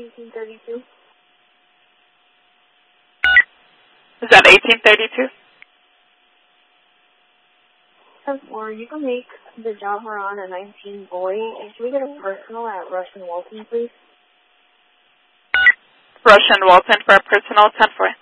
1832. Is that 1832? 10-4, you can make the job we're on a 19 boy. And can we get a personal at Rush and Walton, please? Rush and Walton for a personal 10-4.